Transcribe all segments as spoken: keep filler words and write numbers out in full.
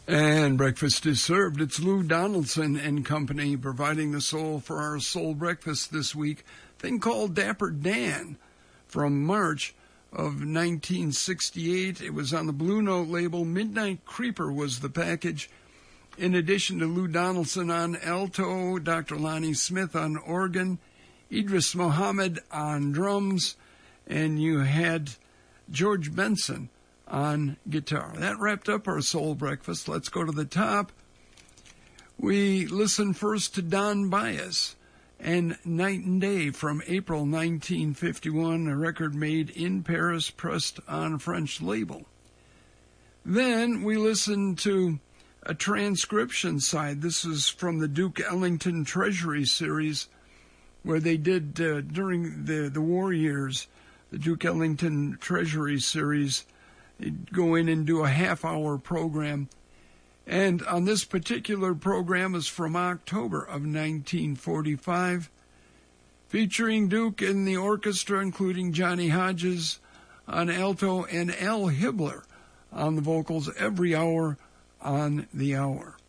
And breakfast is served. It's Lou Donaldson and Company providing the soul for our soul breakfast this week. Thing called Dapper Dan from March of nineteen sixty-eight. It was on the Blue Note label. Midnight Creeper was the package. In addition to Lou Donaldson on alto, Doctor Lonnie Smith on organ, Idris Mohammed on drums, and you had George Benson on guitar. That wrapped up our soul breakfast. Let's go to the top. We listen first to Don Byas and Night and Day from April nineteen fifty-one, a record made in Paris, pressed on French label. Then we listen to a transcription side. This is from the Duke Ellington Treasury series, where they did, uh, during the, the war years, the Duke Ellington Treasury series, they'd go in and do a half-hour program. And on this particular program is from October of nineteen forty-five, featuring Duke in the orchestra, including Johnny Hodges on alto and Al Hibbler on the vocals, every hour on the hour.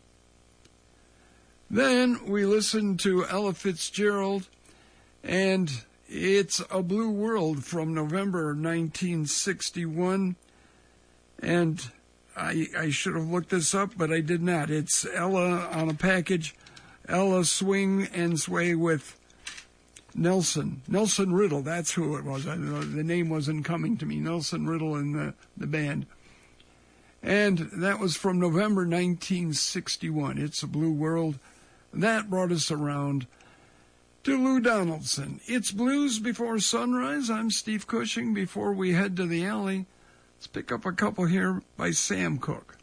Then we listen to Ella Fitzgerald, and It's a Blue World from November nineteen sixty-one. And I, I should have looked this up, but I did not. It's Ella on a package. Ella Swing and Sway with Nelson. Nelson Riddle, that's who it was. I don't know, the name wasn't coming to me. Nelson Riddle and the, the band. And that was from November nineteen sixty-one. It's a Blue World. That brought us around to Lou Donaldson. It's Blues Before Sunrise. I'm Steve Cushing. Before we head to the alley, let's pick up a couple here by Sam Cooke.